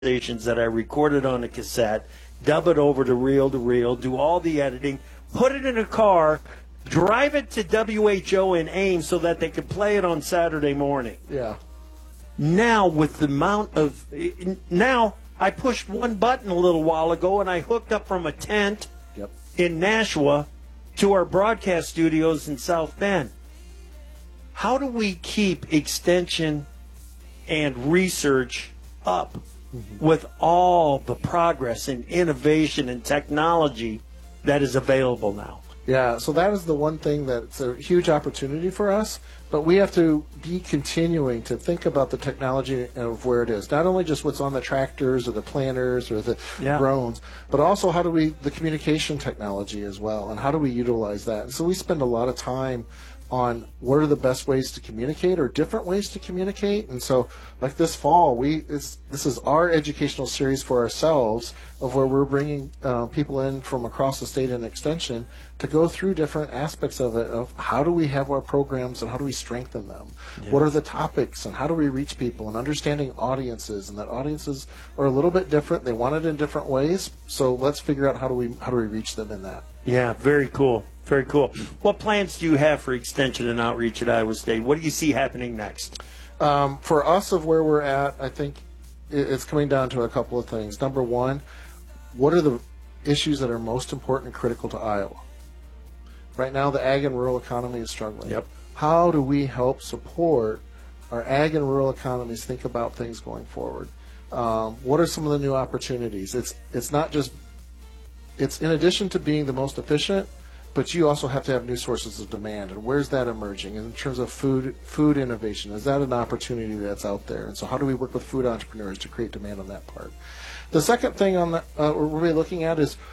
conversations that I recorded on a cassette, dub it over to reel, do all the editing, put it in a car, drive it to WHO in Ames so that they could play it on Saturday morning. Yeah. Now, with the amount of... Now, I pushed one button a little while ago, and I hooked up from a tent in Nashua to our broadcast studios in South Bend. How do we keep extension and research up with all the progress and innovation and technology that is available now? Yeah, so that is the one thing that's a huge opportunity for us, but we have to be continuing to think about the technology of where it is. Not only just what's on the tractors or the planters or the drones, but also how do we, the communication technology as well, and how do we utilize that? And so we spend a lot of time on what are the best ways to communicate or different ways to communicate. And so like this fall, this is our educational series for ourselves of where we're bringing people in from across the state and extension to go through different aspects of it, of how do we have our programs and how do we strengthen them? Yes. What are the topics and how do we reach people, and understanding audiences, and that audiences are a little bit different. They want it in different ways. So let's figure out how do we reach them in that. Yeah, very cool. Very cool. What plans do you have for extension and outreach at Iowa State? What do you see happening next? For us, of where we're at, I think it's coming down to a couple of things. Number one, what are the issues that are most important and critical to Iowa? Right now, the ag and rural economy is struggling. Yep. How do we help support our ag and rural economies think about things going forward? What are some of the new opportunities? It's not just, it's in addition to being the most efficient, but you also have to have new sources of demand. And where's that emerging? In terms of food innovation, is that an opportunity that's out there? And so how do we work with food entrepreneurs to create demand on that part? The second thing on that we're really looking at is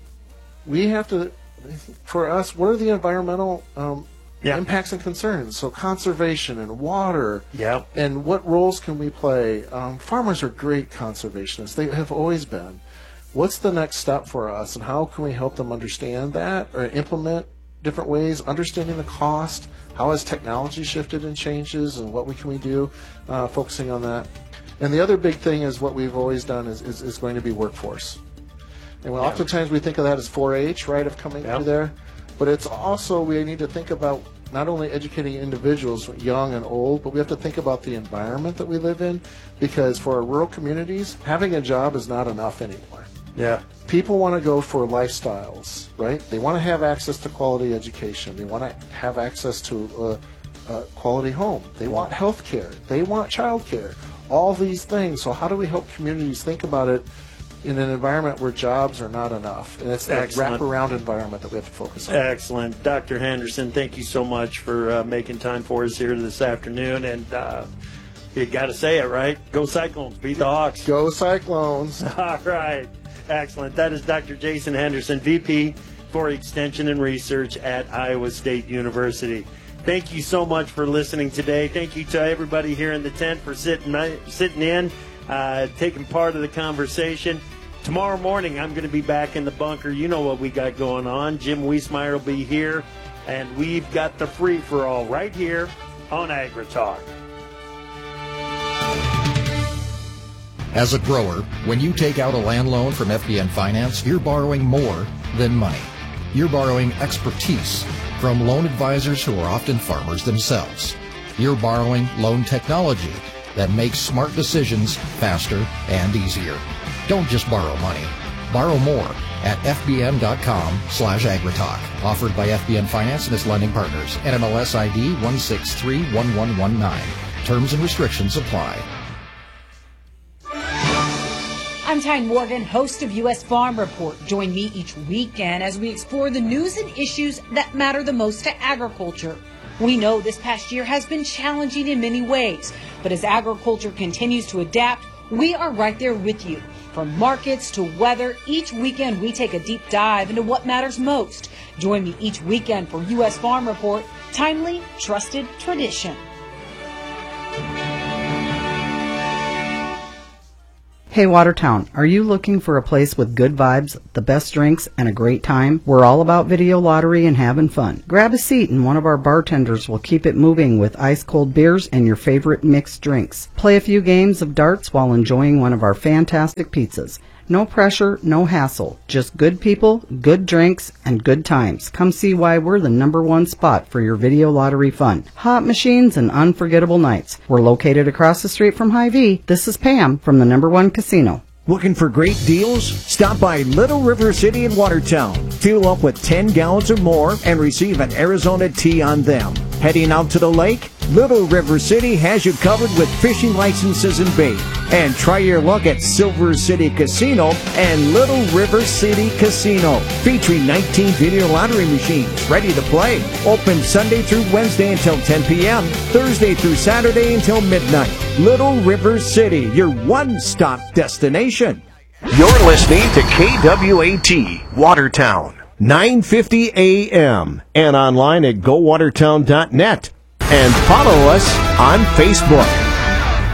we have to, for us, what are the environmental impacts and concerns? So conservation and water, and what roles can we play? Farmers are great conservationists. They have always been. What's the next step for us, and how can we help them understand that or implement different ways, understanding the cost, how has technology shifted and changes, and what can we do, focusing on that. And the other big thing is what we've always done is going to be workforce. And oftentimes we think of that as 4-H, right, of coming through there, but it's also, we need to think about not only educating individuals, young and old, but we have to think about the environment that we live in, because for our rural communities, having a job is not enough anymore. Yeah. People want to go for lifestyles, right? They want to have access to quality education. They want to have access to a quality home. They want health care. They want child care. All these things. So how do we help communities think about it in an environment where jobs are not enough? And it's that wraparound environment that we have to focus on. Excellent. Dr. Henderson, thank you so much for making time for us here this afternoon. And you got to say it, right? Go Cyclones. Beat the Hawks. Go Cyclones. All right. Excellent. That is Dr. Jason Henderson, VP for Extension and Research at Iowa State University. Thank you so much for listening today. Thank you to everybody here in the tent for sitting in, taking part of the conversation. Tomorrow morning, I'm going to be back in the bunker. You know what we got going on. Jim Wiesmeyer will be here, and we've got the free-for-all right here on AgriTalk. As a grower, when you take out a land loan from FBN Finance, you're borrowing more than money. You're borrowing expertise from loan advisors who are often farmers themselves. You're borrowing loan technology that makes smart decisions faster and easier. Don't just borrow money. Borrow more at fbn.com/agritalk. Offered by FBN Finance and its lending partners. NMLS ID 1631119. Terms and restrictions apply. I'm Tyne Morgan, host of U.S. Farm Report. Join me each weekend as we explore the news and issues that matter the most to agriculture. We know this past year has been challenging in many ways, but as agriculture continues to adapt, we are right there with you. From markets to weather, each weekend we take a deep dive into what matters most. Join me each weekend for U.S. Farm Report, timely, trusted tradition. Hey Watertown, are you looking for a place with good vibes, the best drinks, and a great time? We're all about video lottery and having fun. Grab a seat and one of our bartenders will keep it moving with ice-cold beers and your favorite mixed drinks. Play a few games of darts while enjoying one of our fantastic pizzas. No pressure, no hassle. Just good people, good drinks, and good times. Come see why we're the #1 spot for your video lottery fun. Hot machines and unforgettable nights. We're located across the street from Hy-Vee. This is Pam from the #1 Casino. Looking for great deals? Stop by Little River City in Watertown. Fuel up with 10 gallons or more and receive an Arizona tea on them. Heading out to the lake? Little River City has you covered with fishing licenses and bait. And try your luck at Silver City Casino and Little River City Casino, featuring 19 video lottery machines ready to play. Open Sunday through Wednesday until 10 p.m., Thursday through Saturday until midnight. Little River City, your one-stop destination. You're listening to KWAT Watertown, 950 AM, and online at gowatertown.net. And follow us on Facebook.